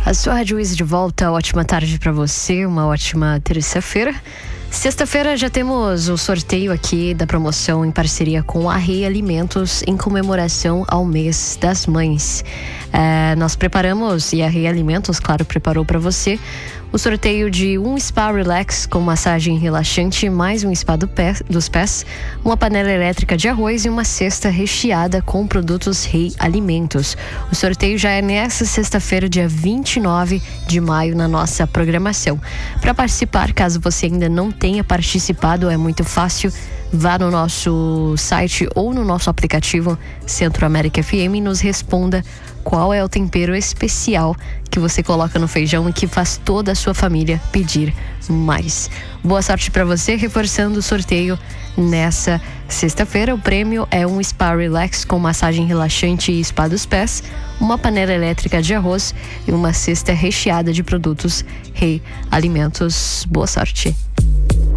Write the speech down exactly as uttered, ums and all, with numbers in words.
A sua Rádio Easy de volta, ótima tarde para você, uma ótima terça-feira. Sexta-feira já temos o sorteio aqui da promoção em parceria com a Rei Alimentos em comemoração ao mês das mães. É, nós preparamos, e a Rei Alimentos, claro, preparou para você o sorteio de um spa relax com massagem relaxante, mais um spa do pé, dos pés, uma panela elétrica de arroz e uma cesta recheada com produtos Rei Alimentos. O sorteio já é nessa sexta-feira, dia vinte e nove de maio, na nossa programação. Para participar, caso você ainda não tenha participado, é muito fácil. Vá no nosso site ou no nosso aplicativo Centro América F M e nos responda qual é o tempero especial que você coloca no feijão e que faz toda a sua família pedir mais. Boa sorte para você, reforçando o sorteio nessa sexta-feira. O prêmio é um spa relax com massagem relaxante e spa dos pés, uma panela elétrica de arroz e uma cesta recheada de produtos Rei Alimentos. Boa sorte!